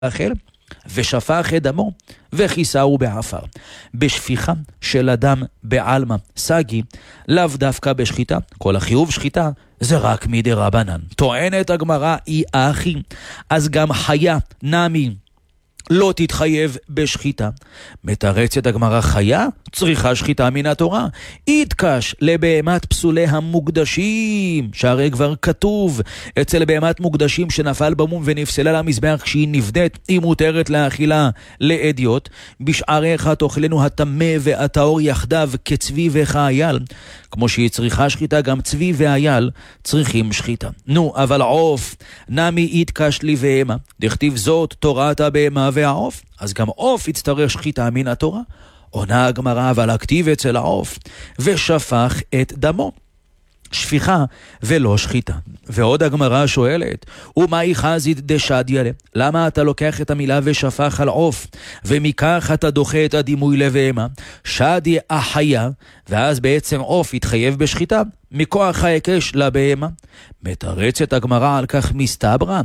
אכל, ושפך את דמו, וכיסהו בעפר. בשפיכה של אדם בעלמא סגי, לאו דווקא בשחיטה. כל החיוב שחיטה זה רק מדרבנן. טוענת הגמרא היא אחי, אז גם חיה נמי לא תתחייב בשחיטה. מתרצת הגמרא חיה צריכה שחיטה מן התורה. יתקש לבהמת פסולי המוקדשים, שהרי כבר כתוב אצל בהמת מוקדשים שנפל במום ונפסלה למזבח כשהיא נבדית, היא מותרת לאכילה לאדיוט. בשעריך תאכלנו הטמא והטהור יחדיו כצבי וכאייל. כמו שהיא צריכה שחיטה, גם צבי ואייל צריכים שחיטה. נו, אבל עוף נמי יתקש לבהמה, דכתיב זאת תורת הבהמה והעוף, אז גם עוף יצטרך שחיטה מן התורה. עונה הגמרא, אבל הכתיב אצל העוף ושפך את דמו, שפיכה ולא שחיטה. ועוד הגמרא שואלת, ומאי חזית דשדיה, למה אתה לוקח את המילה ושפך על עוף, ומכך אתה דוחה את הדימוי לבהמה? שדיה החיה, ואז בעצם עוף יתחייב בשחיטה מכוח ההיקש לבהמה. מתרצת הגמרא על כך מסתברא,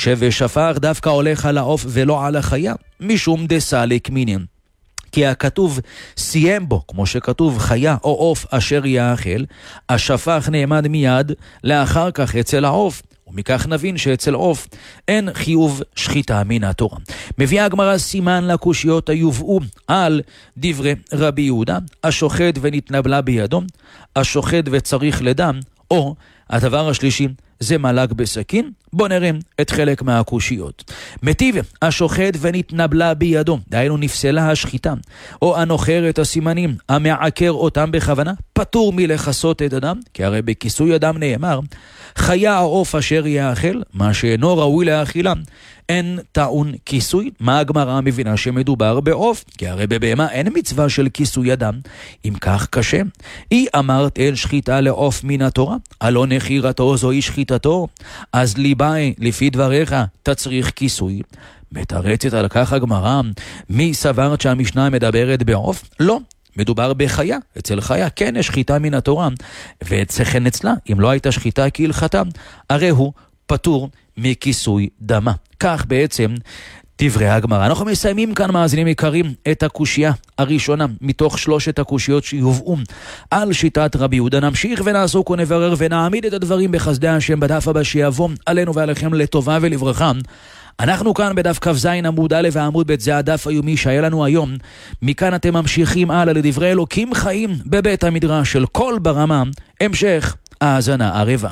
שושפך דווקא הולך על העוף ולא על החיה, משום דסלק מינין. כי הכתוב סיים בו, כמו שכתוב חיה או עוף אשר יאכל, השפך נעמד מיד לאחר כך אצל העוף, ומכך נבין שאצל עוף אין חיוב שחיטה מן התורה. מביאה הגמרא סימן לקושיות היובאו על דברי רבי יהודה, השוחט ונתנבלה בידו, השוחט וצריך לדם, או הדבר השלישי זה מלג בסכין. בוא נראה את חלק מהקושיות. מטיב השוחט ונתנבלה בידו, דהיינו נפסלה השחיטה, או הנוחר את הסימנים, המעקר אותם בכוונה, פטור מלכסות את אדם, כי הרי בכיסוי אדם נאמר, חיה העוף אשר יאכל, מה שאינו ראוי לאכילה, אין טעון כיסוי. מה הגמרא מבינה שמדובר בעוף? כי הרי בבהמה אין מצווה של כיסוי אדם. אם כך קשה. היא אמרת אין שחיטה לעוף מן התורה, הלא נחירתו זוהי שחיטתו, אז ליבאי לפי דבריך תצריך כיסוי. מתרצת על כך הגמרא, מי סברת שהמשנה מדברת בעוף? לא. מדובר בחיה, אצל חיה כן יש שחיטה מן התורה, ואצלכן אצלה, אם לא הייתה שחיטה כהלכתה, הרי הוא פטור מכיסוי דמה. כך בעצם דברי הגמרא. אנחנו מסיימים כאן, מאזינים יקרים, את הקושייה הראשונה מתוך 3 הקושיות שיובאו על שיטת רבי יהודה. נמשיך ונעסוק ונברר ונעמיד את הדברים בחסדי השם בדף הבא שיבוא עלינו ועליכם לטובה ולברכה. אנחנו כאן בדף כ"ז עמוד א' ועמוד ב', זה הדף היומי שהיה לנו היום. מכאן אתם ממשיכים הלאה לדברי אלוקים חיים בבית המדרש של קול ברמה. המשך האזנה ערבה.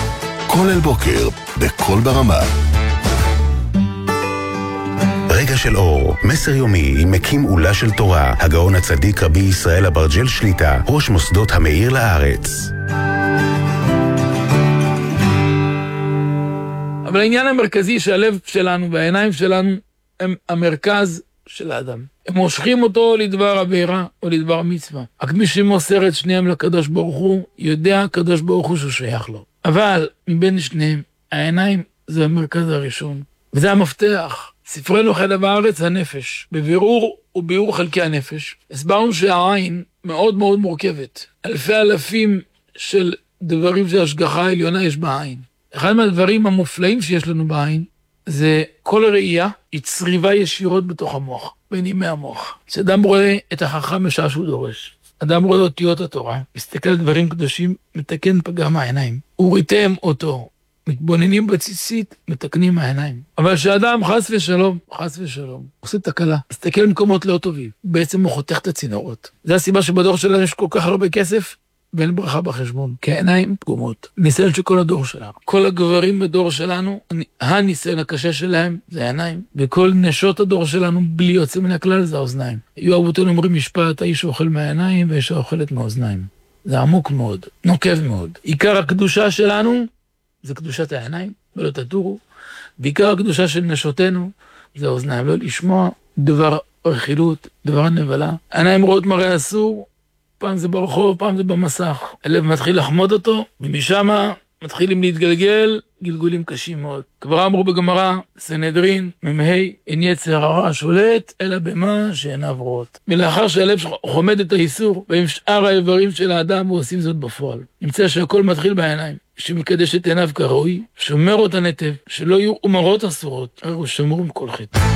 כולל בוקר בקול ברמה. רגע של אור, מסר יומי עם מקים עולה של תורה, הגאון הצדיק רבי ישראל אברג'ל שליטה, ראש מוסדות המאיר לארץ. אבל העניין המרכזי שהלב שלנו והעיניים שלנו הם המרכז של האדם. הם מושכים אותו לדבר עבירה או לדבר מצווה. רק מי שמוסר את שניהם לקדוש ברוך הוא, יודע הקדוש ברוך הוא שהוא שייך לו. אבל מבין שניהם, העיניים זה המרכז הראשון. וזה המפתח. ספרנו חלב הארץ הנפש. בבירור וביאור חלקי הנפש. הסברנו שהעין מאוד מאוד מורכבת. אלפים של דברים של השגחה העליונה יש בעין. אחד מהדברים המופלאים שיש לנו בעין, זה כל ראייה היא צריבה ישירות בתוך המוח, בנימי המוח. כשאדם רואה את החכם בשעה שהוא דורש, אדם רואה אותיות התורה, מסתכל על דברים קדושים, מתקן פגם העיניים. וריתם אותו, מתבוננים בציצית, מתקנים העיניים. אבל כשאדם חס ושלום, עושה תקלה, מסתכל במקומות לא טובים, בעצם הוא חותך את הצינורות. זה הסיבה שבדור שלנו יש כל כך הרבה כסף, ואין ברכה בחשבון, כי העיניים פגומות. ניסיון של כל הדור שלנו. כל הגברים בדור שלנו, הניסיון הקשה שלהם זה העיניים, וכל נשות הדור שלנו בלי יוצא מן הכלל זה האוזניים. היו אבותינו אומרים משפט, האיש אוכל מהעיניים והאיש אוכלת מהאוזניים. זה עמוק מאוד, נוקב מאוד. עיקר הקדושה שלנו זה קדושת העיניים, ולא תטורו, ועיקר הקדושה של נשותינו זה האוזניים, לא לשמוע דבר רכילות, דבר נבלה. העיניים רואות מראה אסור, פעם זה ברחוב, פעם זה במסך. הלב מתחיל לחמוד אותו, ומשם מתחילים להתגלגל, גלגולים קשים מאוד. כבר אמרו בגמרא, סנהדרין, ממהי, אין יצר הרע שולט, אלא במה שעיניו רואות. ולאחר שהלב חומד את האיסור, ועם שאר האיברים של האדם, הוא עושים זאת בפועל. נמצא שהכל מתחיל בעיניים. שמקדש את עיניו כראוי, שומר אותן היטב, שלא יהיו אומרות אסורות, הרי הוא שמור מכל חטא.